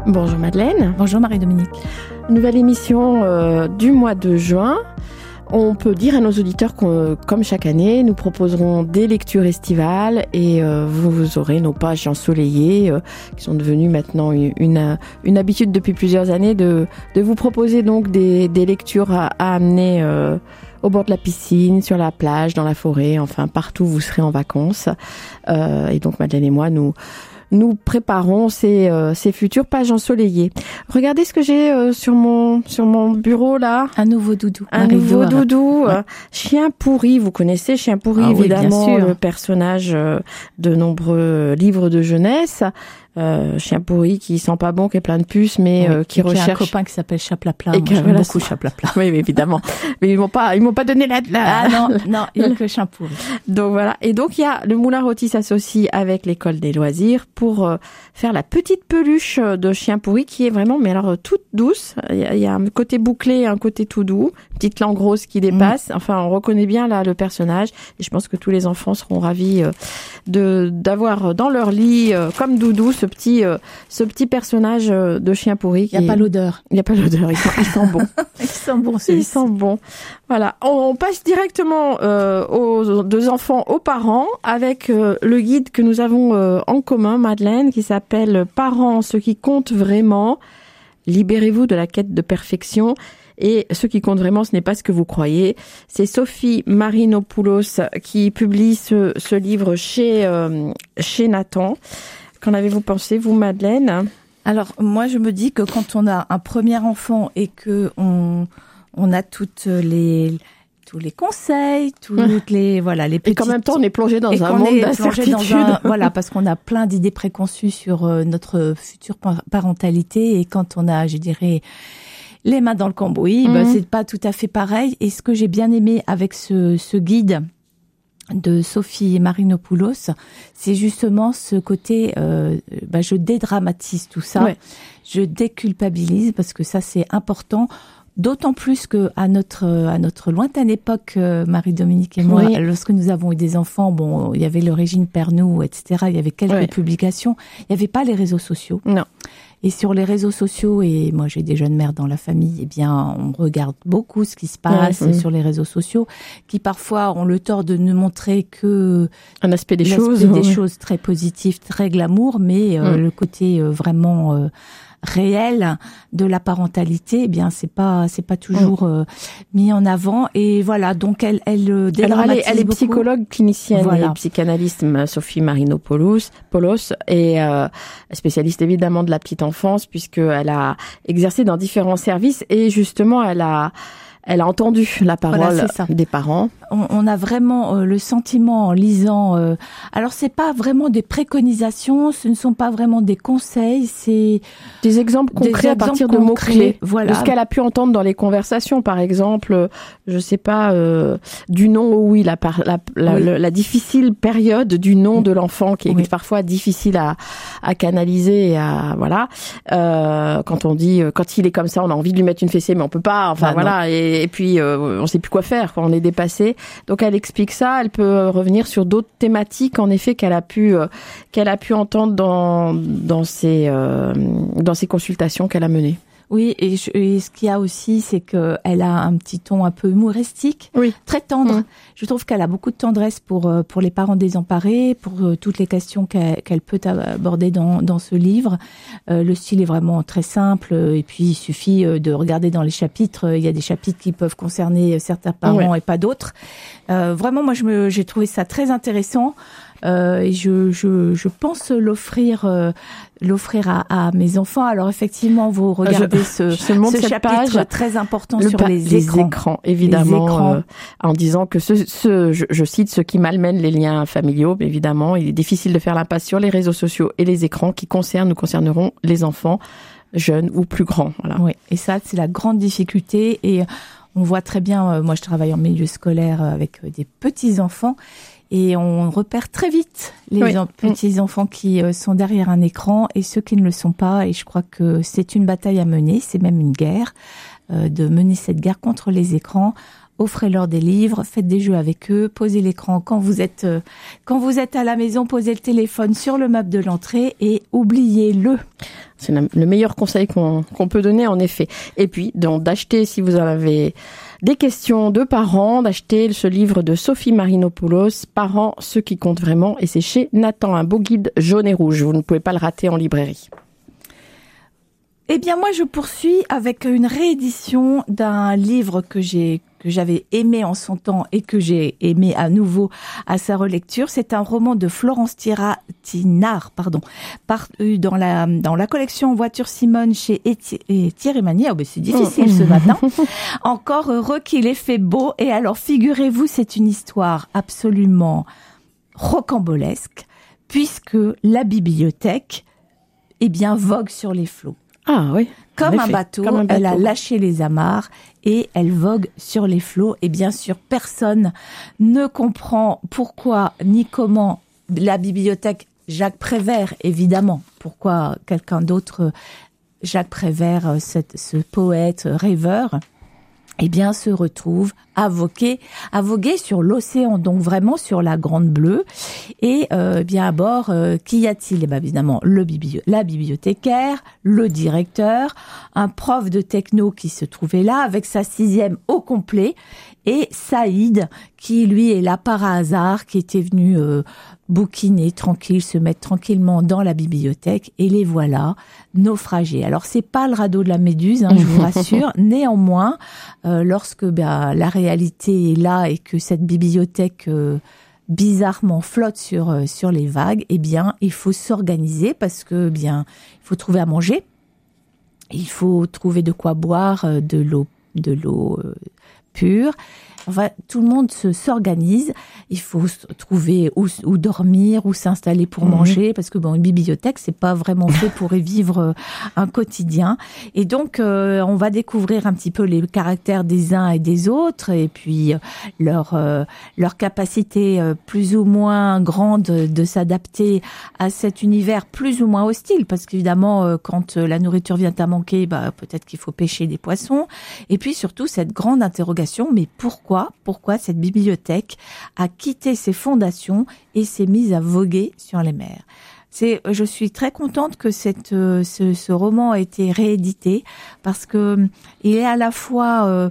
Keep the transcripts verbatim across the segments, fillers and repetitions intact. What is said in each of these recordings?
Bonjour Madeleine. Bonjour Marie-Dominique. Nouvelle émission euh, du mois de juin. On peut dire à nos auditeurs que, comme chaque année, nous proposerons des lectures estivales et euh, vous, vous aurez nos pages ensoleillées euh, qui sont devenues maintenant une, une, une habitude depuis plusieurs années de, de vous proposer donc des, des lectures à, à amener euh, au bord de la piscine, sur la plage, dans la forêt, enfin partout où vous serez en vacances. Euh, et donc Madeleine et moi, nous... Nous préparons ces, euh, ces futures pages ensoleillées. Regardez ce que j'ai euh, sur mon sur mon bureau là. Un nouveau doudou. Un Marie nouveau Dora. doudou. Ouais. Euh, Chien pourri. Vous connaissez Chien pourri, ah, évidemment, oui, bien sûr. Le personnage euh, de nombreux livres de jeunesse. Euh, chien pourri qui sent pas bon, qui est plein de puces, mais oui, euh, qui recherche. Qui a un copain qui s'appelle Chaplapla. Et j'aime voilà, beaucoup Chaplapla. Oui, mais évidemment. Mais ils m'ont pas, ils m'ont pas donné la. la ah non, non, il y a que Chien pourri. Donc voilà. Et donc il y a le Moulin Rôti s'associe avec l'école des loisirs pour euh, faire la petite peluche de Chien pourri qui est vraiment, mais alors toute douce. Il y a, il y a un côté bouclé, un côté tout doux, petite langue rose qui dépasse. Mmh. Enfin, on reconnaît bien là le personnage. Et je pense que tous les enfants seront ravis euh, de d'avoir dans leur lit euh, comme doudou ce petit euh, ce petit personnage de Chien pourri. Il n'y a pas l'odeur. Il n'y a pas l'odeur, il sent, il sent bon. il sent bon, Il sent bon. Voilà, on, on passe directement euh, aux deux enfants, aux parents, avec euh, le guide que nous avons euh, en commun, Madeleine, qui s'appelle « Parents, ce qui compte vraiment, libérez-vous de la quête de perfection ». Et ce qui compte vraiment, ce n'est pas ce que vous croyez. C'est Sophie Marinopoulos qui publie ce, ce livre chez, euh, chez Nathan. Qu'en avez-vous pensé, vous, Madeleine ? Alors, moi, je me dis que quand on a un premier enfant et que on, on a toutes les, tous les conseils, toutes les, voilà, les petites... Et qu'en même temps, on est plongé dans un monde d'incertitude. Voilà, parce qu'on a plein d'idées préconçues sur notre future parentalité et quand on a, je dirais, les mains dans le cambouis, mmh. ben, c'est pas tout à fait pareil. Et ce que j'ai bien aimé avec ce, ce guide de Sophie Marinopoulos, c'est justement ce côté, euh, bah, je dédramatise tout ça, ouais. Je déculpabilise parce que ça c'est important. D'autant plus que à notre à notre lointaine époque, euh, Marie-Dominique et moi, oui. Lorsque nous avons eu des enfants, bon, il y avait le régime Pernoud, et cetera. Il y avait quelques ouais. publications. Il n'y avait pas les réseaux sociaux. Non. Et sur les réseaux sociaux, et moi j'ai des jeunes mères dans la famille, eh bien on regarde beaucoup ce qui se passe ouais, oui. sur les réseaux sociaux, qui parfois ont le tort de ne montrer que un aspect des l'aspect choses, des ouais. choses très positives, très glamour, mais euh, ouais. le côté euh, vraiment euh, réel de la parentalité, eh bien c'est pas c'est pas toujours euh, mis en avant. Et voilà, donc elle elle Alors elle est, elle est beaucoup. psychologue clinicienne voilà. et psychanalyste, Sophie Marinopoulos, Poulos, et euh, spécialiste évidemment de la petite enfance puisqu'elle a exercé dans différents services et justement elle a Elle a entendu la parole voilà, des parents. On, on a vraiment euh, le sentiment en lisant. Euh, alors c'est pas vraiment des préconisations, ce ne sont pas vraiment des conseils, c'est des exemples concrets des exemples à partir concrets, de mots clés. Voilà. De ce qu'elle a pu entendre dans les conversations, par exemple, je sais pas, euh, du nom au oui, la, la, la, oui. La, la difficile période du nom de l'enfant qui est oui. parfois difficile à, à canaliser, et à voilà. Euh, quand on dit, quand il est comme ça, on a envie de lui mettre une fessée, mais on peut pas. Enfin bah, voilà. Et, Et puis, euh, on sait plus quoi faire quand on est dépassé. Donc, elle explique ça. Elle peut revenir sur d'autres thématiques, en effet, qu'elle a pu euh, qu'elle a pu entendre dans dans ses euh, dans ses consultations qu'elle a menées. Oui, et, je, et ce qu'il y a aussi, c'est que elle a un petit ton un peu humoristique, oui. très tendre. Mmh. Je trouve qu'elle a beaucoup de tendresse pour pour les parents désemparés, pour toutes les questions qu'elle, qu'elle peut aborder dans dans ce livre. Euh, le style est vraiment très simple, et puis il suffit de regarder dans les chapitres. Il y a des chapitres qui peuvent concerner certains parents oui. et pas d'autres. Euh, vraiment, moi, je me, j'ai trouvé ça très intéressant. Euh, et je, je, je pense l'offrir, euh, l'offrir à, à mes enfants. Alors effectivement, vous regardez ce, je ce chapitre page, très important le sur pa- les, les écrans. écrans, évidemment, les écrans. Euh, en disant que ce, ce je, je cite, ce qui malmène les liens familiaux. Évidemment, il est difficile de faire l'impasse sur les réseaux sociaux et les écrans qui concernent, nous concerneront les enfants, jeunes ou plus grands. Voilà. Oui, et ça, c'est la grande difficulté. Et on voit très bien. Euh, moi, je travaille en milieu scolaire avec des petits enfants. Et on repère très vite les oui. en, petits enfants qui euh, sont derrière un écran et ceux qui ne le sont pas. Et je crois que c'est une bataille à mener, c'est même une guerre, euh, de mener cette guerre contre les écrans. Offrez-leur des livres, faites des jeux avec eux, posez l'écran quand vous êtes euh, quand vous êtes à la maison, posez le téléphone sur le meuble de l'entrée et oubliez-le. C'est le meilleur conseil qu'on, qu'on peut donner, en effet. Et puis, donc, d'acheter, si vous en avez des questions de parents, d'acheter ce livre de Sophie Marinopoulos, Parents, ceux qui comptent vraiment, et c'est chez Nathan, un beau guide jaune et rouge. Vous ne pouvez pas le rater en librairie. Eh bien, moi, je poursuis avec une réédition d'un livre que j'ai que j'avais aimé en son temps et que j'ai aimé à nouveau à sa relecture. C'est un roman de Florence Tira, Tinard, pardon, paru dans la dans la collection Voiture Simone chez Eti- Thierry Magnier. Oh, ben c'est difficile ce matin. Encore heureux qu'il ait fait beau. Et alors, figurez-vous, c'est une histoire absolument rocambolesque, puisque la bibliothèque, eh bien, vogue sur les flots. Ah oui. Comme un, bateau, Comme un bateau, elle a lâché les amarres et elle vogue sur les flots. Et bien sûr, personne ne comprend pourquoi ni comment la bibliothèque Jacques Prévert, évidemment. Pourquoi quelqu'un d'autre, Jacques Prévert, cette, ce poète rêveur, eh bien, se retrouve à voguer, à voguer sur l'océan, donc vraiment sur la Grande Bleue. Et euh, bien à bord, euh, qu'y a-t-il ? Eh bien, évidemment, le bibli- la bibliothécaire, le directeur, un prof de techno qui se trouvait là avec sa sixième au complet, et Saïd, qui lui est là par hasard, qui était venu euh, bouquiner tranquille, se mettre tranquillement dans la bibliothèque, et les voilà naufragés. Alors c'est pas le radeau de la Méduse, hein, je vous rassure. Néanmoins, euh, lorsque ben, la réalité est là et que cette bibliothèque euh, bizarrement flotte sur euh, sur les vagues, eh bien il faut s'organiser parce que bien il faut trouver à manger, il faut trouver de quoi boire, euh, de l'eau de l'eau euh, pure. Enfin, tout le monde se s'organise. Il faut trouver où, où dormir, où s'installer pour mmh. manger, parce que bon, une bibliothèque, c'est pas vraiment fait pour y vivre un quotidien. Et donc, euh, on va découvrir un petit peu les caractères des uns et des autres, et puis euh, leur euh, leur capacité euh, plus ou moins grande de s'adapter à cet univers plus ou moins hostile, parce qu'évidemment, euh, quand la nourriture vient à manquer, bah peut-être qu'il faut pêcher des poissons. Et puis surtout cette grande interrogation, mais pourquoi Pourquoi cette bibliothèque a quitté ses fondations et s'est mise à voguer sur les mers? C'est, je suis très contente que cette, ce, ce roman ait été réédité parce que il est à la fois euh,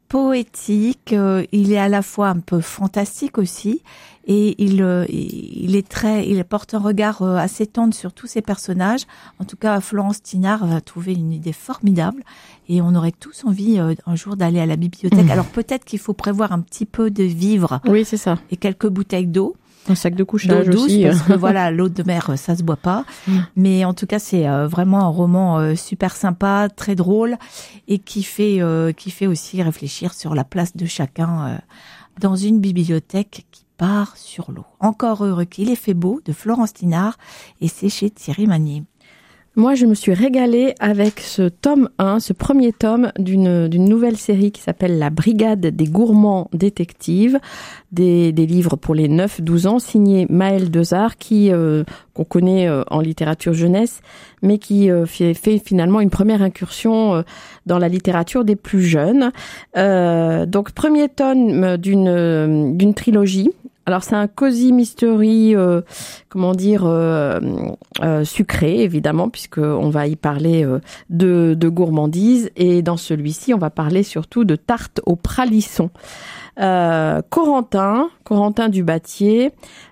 poétique, euh, il est à la fois un peu fantastique aussi, et il, euh, il est très, il porte un regard euh, assez tendre sur tous ces personnages. En tout cas, Florence Tinard a trouvé une idée formidable, et on aurait tous envie euh, un jour d'aller à la bibliothèque. Mmh. Alors peut-être qu'il faut prévoir un petit peu de vivres. Oui, c'est ça. Et quelques bouteilles d'eau. Un sac de couchage d'eau douce, aussi. Parce que voilà, l'eau de mer, ça se boit pas. Mmh. Mais en tout cas, c'est euh, vraiment un roman euh, super sympa, très drôle, et qui fait, euh, qui fait aussi réfléchir sur la place de chacun euh, dans une bibliothèque qui part sur l'eau. Encore heureux qu'il ait fait beau, de Florence Tinard, et c'est chez Thierry Magnier. Moi, je me suis régalée avec ce tome un, ce premier tome d'une, d'une nouvelle série qui s'appelle La Brigade des gourmands détectives, des, des livres pour les neuf douze ans, signé Maëlle Dezard, qui, euh, qu'on connaît euh, en littérature jeunesse, mais qui euh, fait, fait finalement une première incursion euh, dans la littérature des plus jeunes. Euh, donc, premier tome d'une, d'une trilogie. Alors c'est un cosy mystery, euh, comment dire, euh, euh, sucré évidemment, puisque on va y parler euh, de, de gourmandise, et dans celui-ci on va parler surtout de tarte au pralisson. Euh, Corentin, Corentin Dubatier,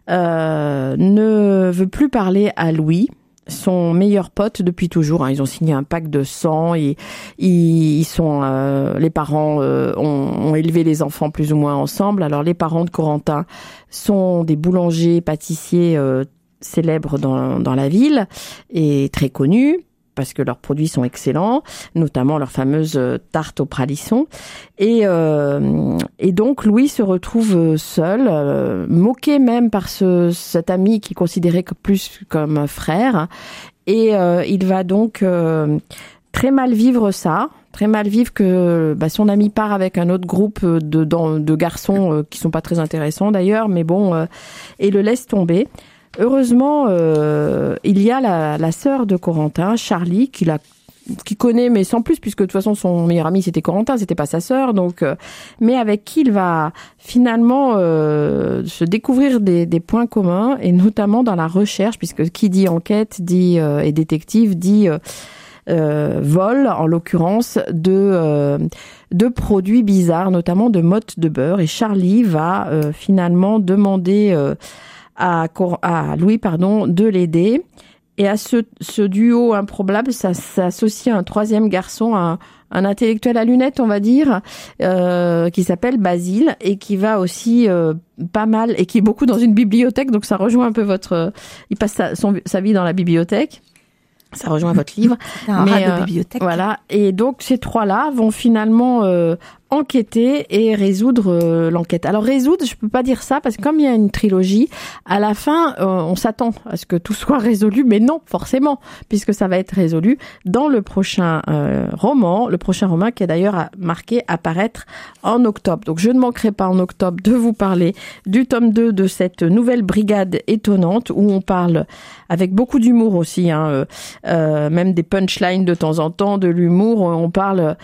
euh, ne veut plus parler à Louis, son meilleur pote depuis toujours. Hein. Ils ont signé un pacte de sang, et ils, ils sont, euh, les parents euh, ont, ont élevé les enfants plus ou moins ensemble. Alors les parents de Corentin sont des boulangers, pâtissiers euh, célèbres dans, dans la ville et très connus, parce que leurs produits sont excellents, notamment leur fameuse tarte au pralisson. Et, euh, et donc, Louis se retrouve seul, euh, moqué même par ce, cet ami qu'il considérait plus comme un frère. Et euh, il va donc euh, très mal vivre ça, très mal vivre que bah, son ami part avec un autre groupe de, de, de garçons euh, qui sont pas très intéressants d'ailleurs, mais bon, euh, et le laisse tomber. Heureusement, euh, il y a la, la sœur de Corentin, Charlie, qui l'a qu'il connaît, mais sans plus, puisque de toute façon, son meilleur ami, c'était Corentin, c'était pas sa sœur, donc, euh, mais avec qui il va finalement euh, se découvrir des, des points communs, et notamment dans la recherche, puisque qui dit enquête dit euh, et détective dit euh, euh, vol, en l'occurrence, de euh, de produits bizarres, notamment de mottes de beurre. Et Charlie va euh, finalement demander euh, à, à Louis, pardon, de l'aider. Et à ce, ce duo improbable, ça s'associe à un troisième garçon, un, un intellectuel à lunettes, on va dire, euh, qui s'appelle Basile et qui va aussi euh, pas mal, et qui est beaucoup dans une bibliothèque. Donc ça rejoint un peu votre... Il passe sa, son, sa vie dans la bibliothèque. Ça rejoint votre livre. C'est un rat de bibliothèque. Euh, voilà. Et donc ces trois-là vont finalement euh, enquêter et résoudre euh, l'enquête. Alors résoudre, je peux pas dire ça parce que comme il y a une trilogie, à la fin, euh, on s'attend à ce que tout soit résolu, mais non, forcément, puisque ça va être résolu dans le prochain euh, roman, le prochain roman qui est d'ailleurs marqué apparaître en octobre. Donc je ne manquerai pas en octobre de vous parler du tome deux de cette nouvelle brigade étonnante où on parle avec beaucoup d'humour aussi, hein, euh, euh, même des punchlines de temps en temps, de l'humour. On parle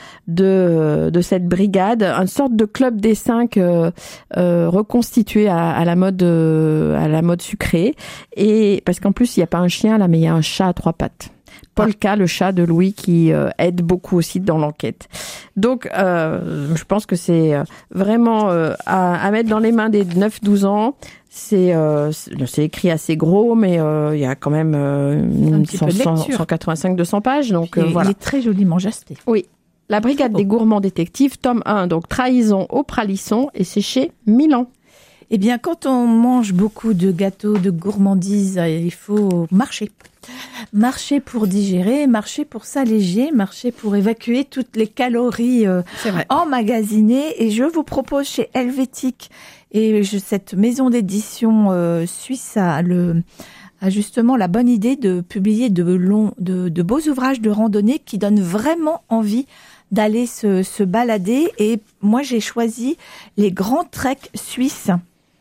de de cette brigade, une sorte de club des cinq euh, euh, reconstitué à, à la mode euh, à la mode sucrée. Et parce qu'en plus il n'y a pas un chien là, mais il y a un chat à trois pattes. Polka, le chat de Louis, qui euh, aide beaucoup aussi dans l'enquête. Donc, euh, je pense que c'est vraiment euh, à, à mettre dans les mains des neuf douze ans. C'est, euh, c'est écrit assez gros, mais euh, il y a quand même euh, cent, cent quatre-vingt-cinq deux cents pages. Donc, euh, voilà. Il est très joliment jaspé. Oui. La Brigade oh. des gourmands détectives, tome un, donc Trahison au Pralisson, et c'est chez Milan. Eh bien, quand on mange beaucoup de gâteaux, de gourmandises, il faut marcher. Marcher pour digérer, marcher pour s'alléger, marcher pour évacuer toutes les calories euh, emmagasinées. Et je vous propose chez Helvétique, et je, cette maison d'édition euh, suisse a, le, a justement la bonne idée de publier de, longs, de, de beaux ouvrages de randonnée qui donnent vraiment envie d'aller se, se balader. Et moi, j'ai choisi les grands treks suisses,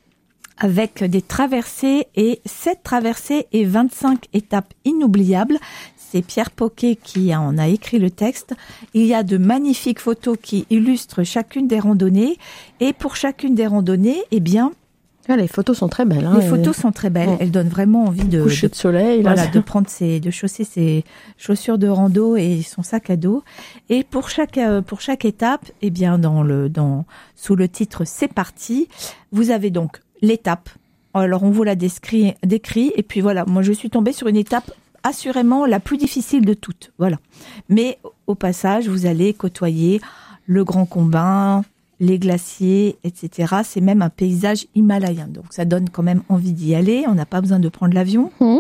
avec des traversées et sept traversées et vingt-cinq étapes inoubliables. C'est Pierre Poquet qui en a écrit le texte. Il y a de magnifiques photos qui illustrent chacune des randonnées. Et pour chacune des randonnées, eh bien, ah, les photos sont très belles. Hein, les photos sont très belles. Bon. Elles donnent vraiment envie de coucher de, de soleil, voilà, là, de prendre ses, de chausser ses chaussures de rando et son sac à dos. Et pour chaque pour chaque étape, eh bien, dans le dans sous le titre C'est parti, vous avez donc l'étape. Alors, on vous la décrit, décrit. Et puis voilà, moi, je suis tombée sur une étape assurément la plus difficile de toutes. Voilà. Mais au passage, vous allez côtoyer le Grand Combin, les glaciers, et cetera. C'est même un paysage himalayen. Donc, ça donne quand même envie d'y aller. On n'a pas besoin de prendre l'avion. Mmh.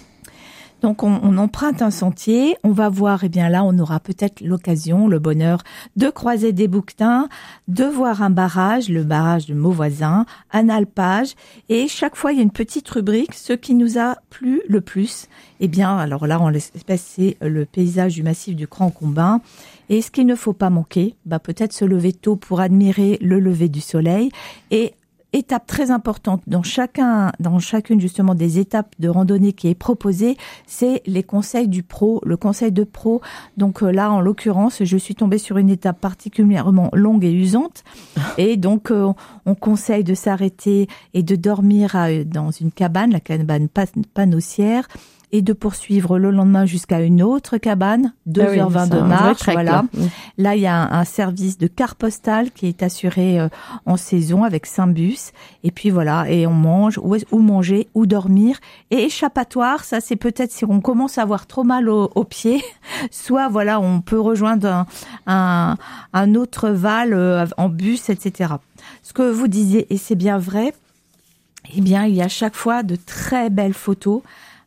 Donc, on, on emprunte un sentier. On va voir, eh bien là, on aura peut-être l'occasion, le bonheur de croiser des bouquetins, de voir un barrage, le barrage de Mauvoisin, un alpage. Et chaque fois, il y a une petite rubrique, ce qui nous a plu le plus. Eh bien, alors là, en l'espèce, c'est le paysage du massif du Grand Combin. Et ce qu'il ne faut pas manquer, bah, peut-être se lever tôt pour admirer le lever du soleil. Et étape très importante dans chacun, dans chacune justement des étapes de randonnée qui est proposée, c'est les conseils du pro, le conseil de pro. Donc là, en l'occurrence, je suis tombée sur une étape particulièrement longue et usante, et donc euh, on conseille de s'arrêter et de dormir à, dans une cabane, la cabane panossière, et de poursuivre le lendemain jusqu'à une autre cabane, deux heures vingt de marche, voilà. Là. là, il y a un, un service de carte postale qui est assuré euh, en saison avec cinq bus. Et puis voilà, et on mange, ou, ou manger, ou dormir. Et échappatoire, ça c'est peut-être si on commence à avoir trop mal aux au pieds, soit voilà, on peut rejoindre un, un, un autre val euh, en bus, et cetera. Ce que vous disiez, et c'est bien vrai, eh bien, il y a chaque fois de très belles photos.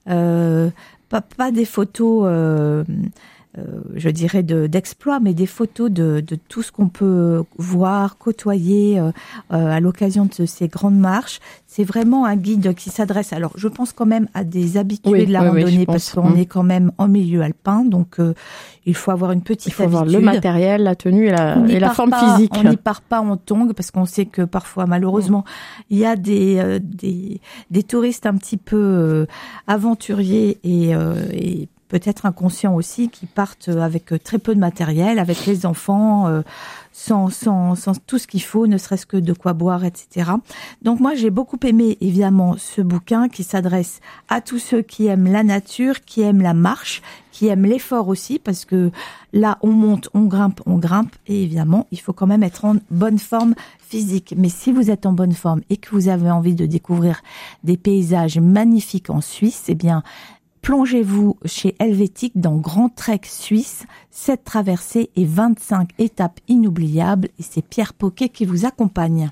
Euh, pas, pas des photos, euh, euh, je dirais, de, d'exploits, mais des photos de, de tout ce qu'on peut voir, côtoyer euh, euh, à l'occasion de ces grandes marches. C'est vraiment un guide qui s'adresse, alors je pense quand même à des habitués oui, de la oui, randonnée, oui, parce qu'on mmh. est quand même en milieu alpin, donc euh, il faut avoir une petite habitude. Il faut habitude. avoir le matériel, la tenue et la, et la forme pas, physique. On n'y part pas en tongs, parce qu'on sait que parfois, malheureusement, il y a des, euh, des, des touristes un petit peu euh, aventuriers et, euh, et peut-être inconscients aussi, qui partent avec très peu de matériel, avec les enfants, euh, sans, sans, sans tout ce qu'il faut, ne serait-ce que de quoi boire, et cetera. Donc moi, j'ai beaucoup aimé, évidemment, ce bouquin qui s'adresse à tous ceux qui aiment la nature, qui aiment la marche, qui aiment l'effort aussi, parce que là, on monte, on grimpe, on grimpe, et évidemment, il faut quand même être en bonne forme physique. Mais si vous êtes en bonne forme et que vous avez envie de découvrir des paysages magnifiques en Suisse, eh bien, plongez-vous chez Helvétique dans Grand Trek Suisse, sept traversées et vingt-cinq étapes inoubliables, et c'est Pierre Poquet qui vous accompagne.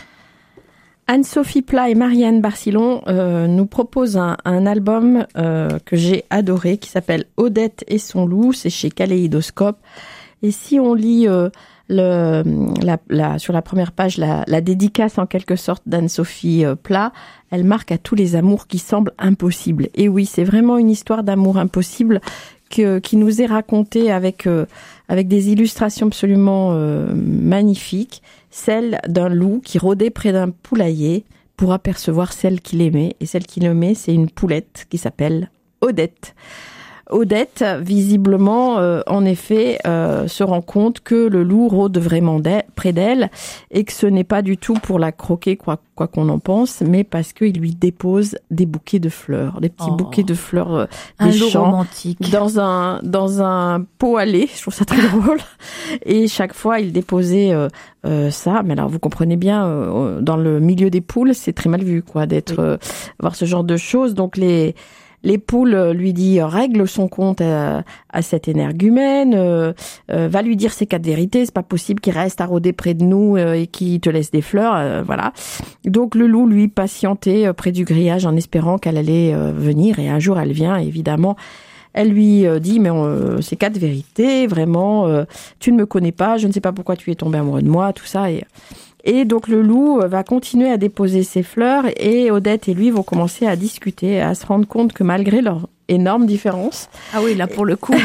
Anne-Sophie Plat et Marianne Barcillon euh, nous proposent un, un album euh, que j'ai adoré, qui s'appelle Odette et son loup, c'est chez Kaléidoscope. Et si on lit euh, le, la, la, sur la première page la, la dédicace en quelque sorte d'Anne-Sophie euh, Plat, elle marque à tous les amours qui semblent impossibles. Et oui, c'est vraiment une histoire d'amour impossible que, qui nous est racontée avec, euh, avec des illustrations absolument euh, magnifiques. Celle d'un loup qui rôdait près d'un poulailler pour apercevoir celle qu'il aimait. Et celle qu'il aimait, c'est une poulette qui s'appelle Odette. Odette, visiblement, euh, en effet, euh, se rend compte que le loup rôde vraiment près d'elle et que ce n'est pas du tout pour la croquer, quoi, quoi qu'on en pense, mais parce qu'il lui dépose des bouquets de fleurs, des petits oh, bouquets de fleurs euh, des champs, romantique. dans un dans un pot à lait. Je trouve ça très drôle. Et chaque fois, il déposait euh, euh, ça. Mais alors, vous comprenez bien, euh, dans le milieu des poules, c'est très mal vu, quoi, d'être oui. euh, voir ce genre de choses. Donc les Les poules lui dit règle son compte à, à cet énergumène, euh, euh, va lui dire ses quatre vérités, c'est pas possible qu'il reste à rôder près de nous euh, et qu'il te laisse des fleurs, euh, voilà. Donc le loup lui patientait euh, près du grillage en espérant qu'elle allait euh, venir, et un jour elle vient, évidemment. Elle lui euh, dit mais euh, ces quatre vérités, vraiment, euh, tu ne me connais pas, je ne sais pas pourquoi tu es tombé amoureux de moi, tout ça. Et Et donc le loup va continuer à déposer ses fleurs, et Odette et lui vont commencer à discuter, à se rendre compte que malgré leur énorme différence. Ah oui, là pour le coup.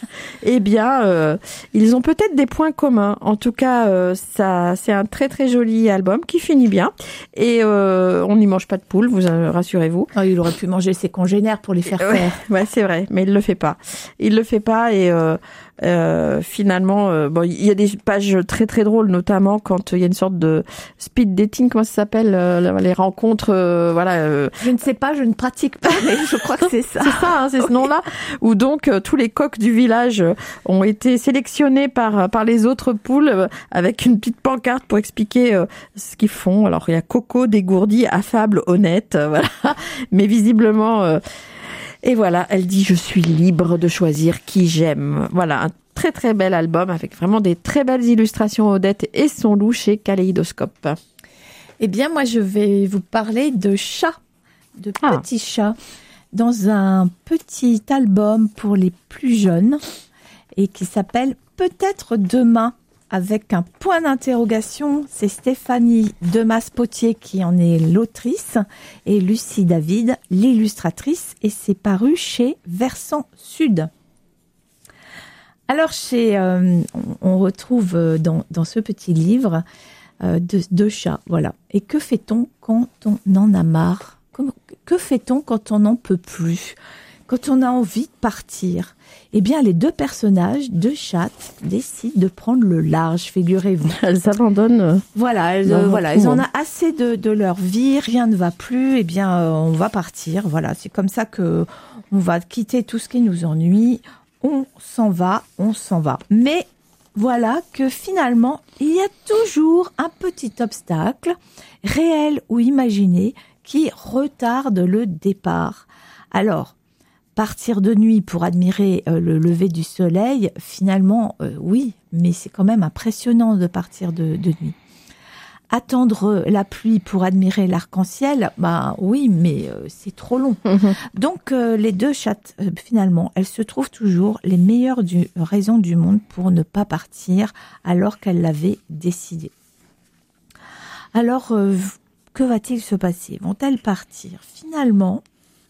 Eh bien, euh, ils ont peut-être des points communs. En tout cas, euh, ça, c'est un très très joli album qui finit bien. Et euh, on n'y mange pas de poule, vous euh, rassurez-vous. Oh, il aurait pu manger ses congénères pour les faire ouais, faire. Ouais, c'est vrai, mais il le fait pas. Il le fait pas et euh, euh, finalement, euh, bon, il y a des pages très très drôles, notamment quand il y a une sorte de speed dating, comment ça s'appelle, euh, les rencontres, euh, voilà. Euh, je ne sais pas, je ne pratique pas, mais je crois que c'est ça. C'est ça, hein, c'est ce nom-là, où donc euh, tous les coqs du village euh, ont été sélectionnés par par les autres poules euh, avec une petite pancarte pour expliquer euh, ce qu'ils font. Alors il y a Coco, dégourdi, affable, honnête, euh, voilà. Mais visiblement, euh, et voilà, elle dit je suis libre de choisir qui j'aime. Voilà, un très très bel album avec vraiment des très belles illustrations. Odette et son loup chez Kaléidoscope. Eh bien, moi je vais vous parler de chats, de ah. petits chats, dans un petit album pour les plus jeunes et qui s'appelle Peut-être demain, avec un point d'interrogation. C'est Stéphanie Demas-Potier qui en est l'autrice et Lucie David l'illustratrice, et c'est paru chez Versant Sud. Alors chez, euh, on retrouve dans, dans ce petit livre euh, deux, deux chats, voilà. Et que fait-on quand on en a marre ? Que fait-on quand on n'en peut plus ? Quand on a envie de partir ? Eh bien, les deux personnages, deux chattes, décident de prendre le large, figurez-vous. Elles s'abandonnent. Voilà, elles, euh, voilà, elles en ont assez de, de leur vie, rien ne va plus, eh bien, euh, on va partir. Voilà, c'est comme ça que on va quitter tout ce qui nous ennuie. On s'en va, on s'en va. Mais voilà que finalement, il y a toujours un petit obstacle, réel ou imaginé, qui retarde le départ. Alors, partir de nuit pour admirer euh, le lever du soleil, finalement, euh, oui, mais c'est quand même impressionnant de partir de, de nuit. Attendre la pluie pour admirer l'arc-en-ciel, bah oui, mais euh, c'est trop long. Mm-hmm. Donc, euh, les deux chattes, euh, finalement, elles se trouvent toujours les meilleures du, raisons du monde pour ne pas partir alors qu'elles l'avaient décidé. Alors, euh, que va-t-il se passer ? Vont-elles partir ? Finalement,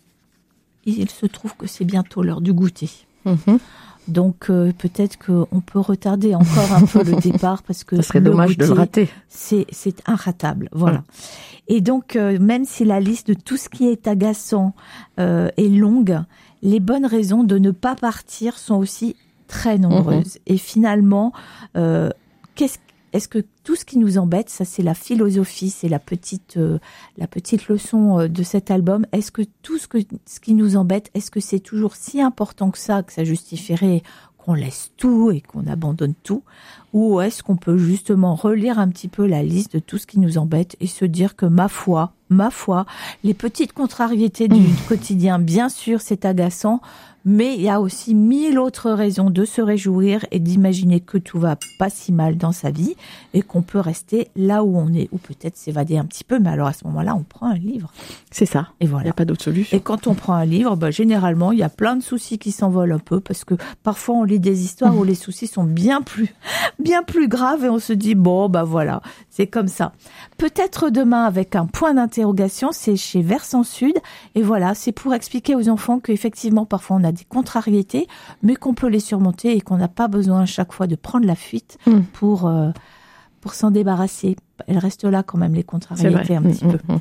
il se trouve que c'est bientôt l'heure du goûter. Mmh. Donc, euh, peut-être qu'on peut retarder encore un peu le départ parce que ça serait dommage goûter, de le rater. C'est, c'est inratable, voilà. Mmh. Et donc, euh, même si la liste de tout ce qui est agaçant euh, est longue, les bonnes raisons de ne pas partir sont aussi très nombreuses. Mmh. Et finalement, euh, qu'est-ce, est-ce que tout ce qui nous embête, ça c'est la philosophie, c'est la petite, euh, la petite leçon euh, de cet album. Est-ce que tout ce, que, ce qui nous embête, est-ce que c'est toujours si important que ça, que ça justifierait qu'on laisse tout et qu'on abandonne tout? Ou est-ce qu'on peut justement relire un petit peu la liste de tout ce qui nous embête et se dire que ma foi, ma foi, les petites contrariétés du mmh. quotidien, bien sûr, c'est agaçant, mais il y a aussi mille autres raisons de se réjouir et d'imaginer que tout va pas si mal dans sa vie et qu'on peut rester là où on est, ou peut-être s'évader un petit peu, mais alors à ce moment-là, on prend un livre. C'est ça. Et voilà. Il n'y a pas d'autre solution. Et quand on prend un livre, bah, généralement, il y a plein de soucis qui s'envolent un peu parce que parfois on lit des histoires mmh. où les soucis sont bien plus, bien plus graves et on se dit, bon, bah voilà, c'est comme ça. Peut-être demain avec un point d'interrogation, c'est chez Versant Sud. Et voilà, c'est pour expliquer aux enfants qu'effectivement, parfois on a des contrariétés, mais qu'on peut les surmonter et qu'on n'a pas besoin à chaque fois de prendre la fuite mmh. pour, euh, pour s'en débarrasser. Elles restent là quand même, les contrariétés, un mmh, petit mmh, peu. Mmh.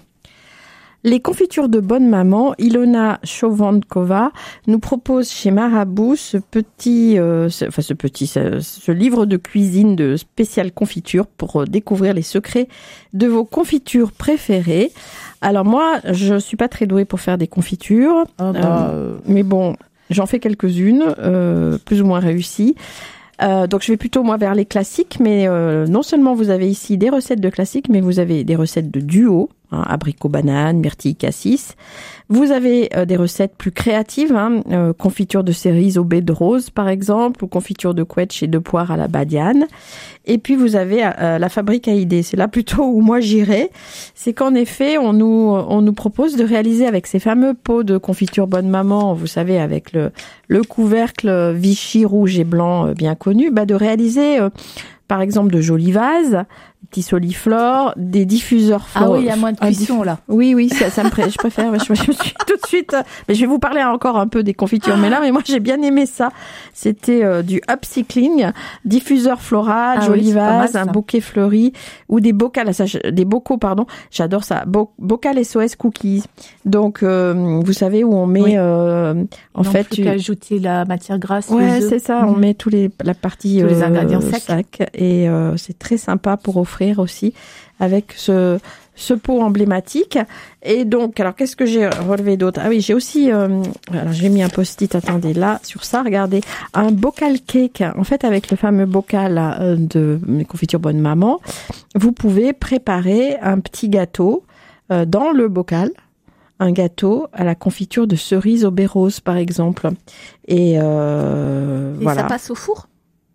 Les confitures de bonne maman, Ilona Chovankova nous propose chez Marabout ce petit, euh, ce, enfin ce petit, ce, ce livre de cuisine de spéciale confiture pour découvrir les secrets de vos confitures préférées. Alors moi, je suis pas très douée pour faire des confitures, ah bah, euh, mais bon, j'en fais quelques-unes, euh, plus ou moins réussies. Euh, donc je vais plutôt moi vers les classiques, mais euh, non seulement vous avez ici des recettes de classiques, mais vous avez des recettes de duo, hein, abricot banane, myrtille cassis. Vous avez euh, des recettes plus créatives, hein, euh, confiture de cerises au baie de rose par exemple, ou confiture de quetch et de poire à la badiane. Et puis vous avez euh, la fabrique à idées. C'est là plutôt où moi j'irais. C'est qu'en effet, on nous on nous propose de réaliser avec ces fameux pots de confiture bonne maman, vous savez, avec le le couvercle Vichy rouge et blanc euh, bien connu, bah de réaliser euh, par exemple de jolis vases, petits soliflores, des diffuseurs fleurs. Ah oui, il y a moins de cuisson là. Oui, oui, ça, ça me pré... je préfère. Je, je me suis tout de suite. Mais je vais vous parler encore un peu des confitures. Mais là, mais moi j'ai bien aimé ça. C'était euh, du upcycling, diffuseur floral, ah joli oui, vase, mal, un bouquet fleuri ou des bocals, ça, des bocaux, pardon. J'adore ça. Bo- bocal S O S cookies. Donc, euh, vous savez où on met. Oui. Euh, en non fait, plus tu... qu'ajouter la matière grasse. Ouais, c'est ça. Mmh. On met tous les la partie tous euh, les ingrédients secs. Sac, et euh, c'est très sympa pour offrir aussi avec ce ce pot emblématique. Et donc, alors qu'est-ce que j'ai relevé d'autre? Ah oui, j'ai aussi, euh, alors j'ai mis un post-it, attendez, là, sur ça, regardez, un bocal cake. En fait, avec le fameux bocal là, de mes confitures bonne maman, vous pouvez préparer un petit gâteau euh, dans le bocal. Un gâteau à la confiture de cerise au baie rose, par exemple. Et, euh, Et voilà. ça passe au four?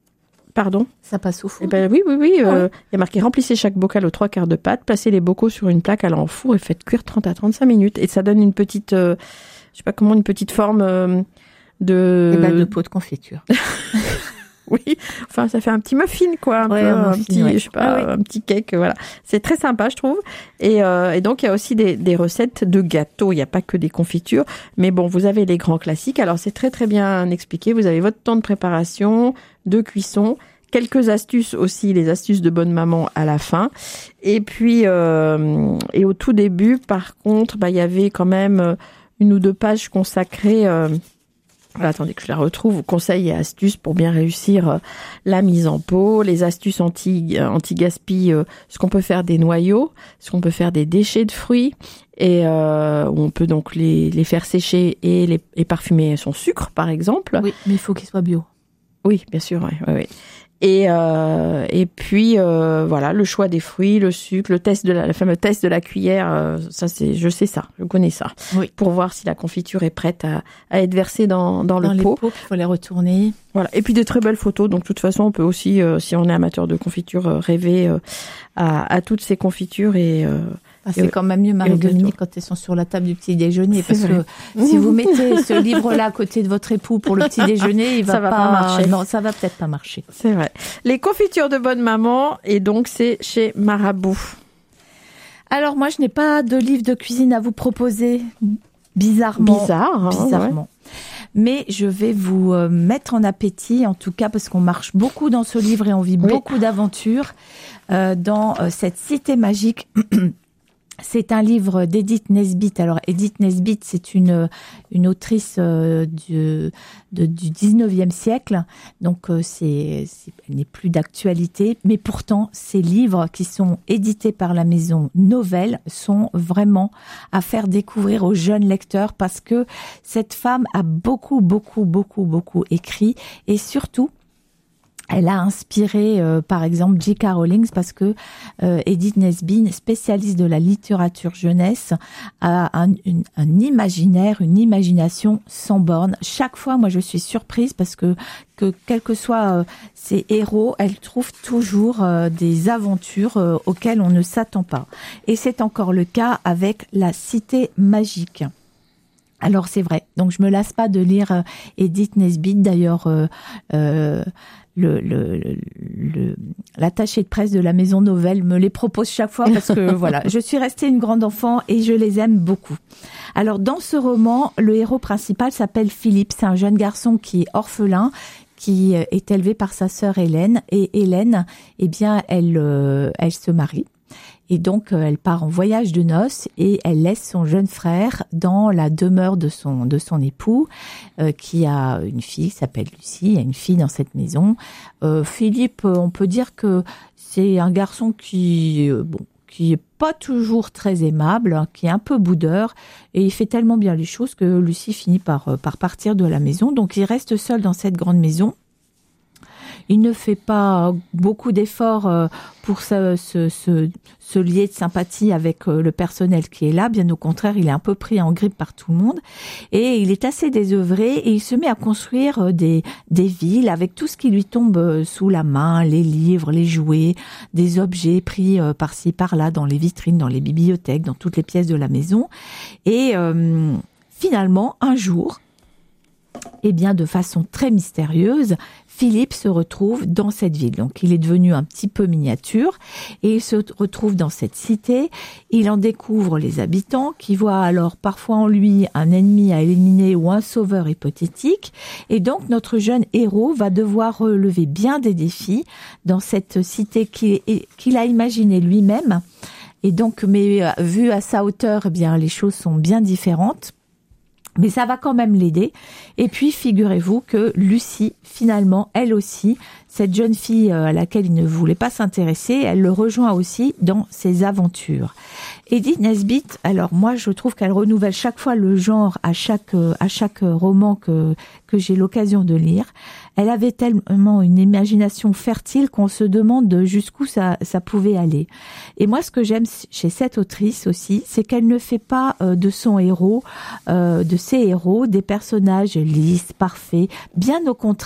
Pardon? Ça passe au four? Eh ben oui, oui, oui. Ah, euh, ouais. Il y a marqué remplissez chaque bocal aux trois quarts de pâte, placez les bocaux sur une plaque allant au four et faites cuire trente à trente-cinq minutes. Et ça donne une petite, euh, je sais pas comment, une petite forme euh, de... Eh ben, de pot de confiture. Oui, enfin ça fait un petit muffin quoi, un ouais, peu, un, un muffin, petit, ouais. je sais pas, ah, oui. un petit cake, voilà. C'est très sympa, je trouve. Et, euh, et donc il y a aussi des, des recettes de gâteaux. Il n'y a pas que des confitures, mais bon, vous avez les grands classiques. Alors c'est très très bien expliqué. Vous avez votre temps de préparation, de cuisson. Quelques astuces aussi, les astuces de bonne maman à la fin. Et puis, euh, et au tout début, par contre, bah, il y avait quand même une ou deux pages consacrées. Euh, voilà, attendez que je la retrouve. Conseils et astuces pour bien réussir euh, la mise en pot, les astuces anti anti gaspi, euh, ce qu'on peut faire des noyaux, ce qu'on peut faire des déchets de fruits. Et euh, on peut donc les les faire sécher et les et parfumer son sucre, par exemple. Oui, mais il faut qu'il soit bio. Oui, bien sûr, oui, oui, oui. Et euh, et puis euh, voilà, le choix des fruits, le sucre, le test de la, le fameux test de la cuillère, euh, ça c'est, je sais ça, je connais ça, oui. Pour voir si la confiture est prête à, à être versée dans dans, dans le les pot. pots, il faut les retourner. Voilà, et puis des très belles photos. Donc de toute façon, on peut aussi, euh, si on est amateur de confiture, euh, rêver euh, à, à toutes ces confitures et euh, Ah, c'est quand même mieux, Marie-Dominique, quand elles sont sur la table du petit déjeuner. Parce que si vous mettez ce livre-là à côté de votre époux pour le petit déjeuner, il va, ça va pas, pas marcher. Non, ça va peut-être pas marcher. C'est vrai. Les confitures de bonne maman, et donc c'est chez Marabout. Alors moi, je n'ai pas de livre de cuisine à vous proposer. Bizarrement. Bizarre. Hein, bizarrement. Ouais. Mais je vais vous euh, mettre en appétit, en tout cas parce qu'on marche beaucoup dans ce livre et on vit oui. beaucoup d'aventures euh, dans euh, cette cité magique C'est un livre d'Edith Nesbit. Alors Edith Nesbit, c'est une une autrice euh, du de, du dix-neuvième siècle, donc euh, c'est, c'est elle n'est plus d'actualité, mais pourtant ces livres qui sont édités par la maison Novelle sont vraiment à faire découvrir aux jeunes lecteurs parce que cette femme a beaucoup beaucoup beaucoup beaucoup écrit et surtout elle a inspiré, euh, par exemple, J K. Rowling parce que euh, Edith Nesbit, spécialiste de la littérature jeunesse, a un, une, un imaginaire, une imagination sans borne. Chaque fois, moi, je suis surprise parce que, que quels que soient euh, ses héros, elle trouve toujours euh, des aventures euh, auxquelles on ne s'attend pas. Et c'est encore le cas avec La Cité magique. Alors, c'est vrai. Donc, je me lasse pas de lire euh, Edith Nesbit. D'ailleurs, euh, euh, Le, le, le, l'attaché de presse de la maison Novelle me les propose chaque fois parce que voilà, je suis restée une grande enfant et je les aime beaucoup. Alors dans ce roman, le héros principal s'appelle Philippe, c'est un jeune garçon qui est orphelin, qui est élevé par sa sœur Hélène et Hélène, eh bien elle, euh, elle se marie. Et donc, elle part en voyage de noces et elle laisse son jeune frère dans la demeure de son de son époux, euh, qui a une fille qui s'appelle Lucie. Il y a une fille dans cette maison. Euh, Philippe, on peut dire que c'est un garçon qui, euh, bon, qui est pas toujours très aimable, hein, qui est un peu boudeur, et il fait tellement bien les choses que Lucie finit par par partir de la maison. Donc, il reste seul dans cette grande maison. Il ne fait pas beaucoup d'efforts pour se, se, se, se lier de sympathie avec le personnel qui est là. Bien au contraire, il est un peu pris en grippe par tout le monde. Et il est assez désœuvré et il se met à construire des, des villes avec tout ce qui lui tombe sous la main, les livres, les jouets, des objets pris par-ci, par-là, dans les vitrines, dans les bibliothèques, dans toutes les pièces de la maison. Et euh, finalement, un jour, eh bien, de façon très mystérieuse, Philippe se retrouve dans cette ville. Donc, il est devenu un petit peu miniature et il se retrouve dans cette cité. Il en découvre les habitants qui voient alors parfois en lui un ennemi à éliminer ou un sauveur hypothétique. Et donc, notre jeune héros va devoir relever bien des défis dans cette cité qu'il, qu'il a imaginée lui-même. Et donc, mais vu à sa hauteur, eh bien, les choses sont bien différentes. Mais ça va quand même l'aider. Et puis, figurez-vous que Lucie, finalement, elle aussi, cette jeune fille à laquelle il ne voulait pas s'intéresser, elle le rejoint aussi dans ses aventures. Edith Nesbit, alors moi, je trouve qu'elle renouvelle chaque fois le genre à chaque à chaque roman que que j'ai l'occasion de lire. Elle avait tellement une imagination fertile qu'on se demande jusqu'où ça ça pouvait aller. Et moi, ce que j'aime chez cette autrice aussi, c'est qu'elle ne fait pas de son héros, euh, de ses héros, des personnages lisses, parfaits. Bien au contraire.